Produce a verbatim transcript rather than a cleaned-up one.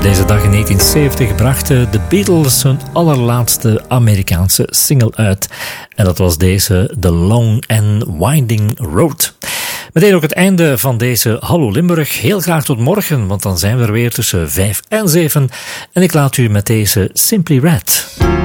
Deze dag in negentien zeventig brachten de Beatles hun allerlaatste Amerikaanse single uit. En dat was deze The Long and Winding Road. Meteen ook het einde van deze Hallo Limburg. Heel graag tot morgen, want dan zijn we er weer tussen vijf en zeven. En ik laat u met deze Simply Red.